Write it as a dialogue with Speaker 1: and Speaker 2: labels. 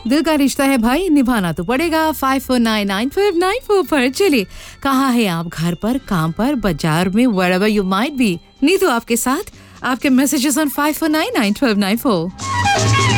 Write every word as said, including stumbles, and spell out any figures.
Speaker 1: दिल का रिश्ता है भाई, निभाना तो पड़ेगा। Five four nine nine five nine four पर। चलिए, कहाँ है आप? घर पर, काम पर, बाजार में, wherever you might be। Neetu आपके साथ, आपके messages on five four nine nine five nine four.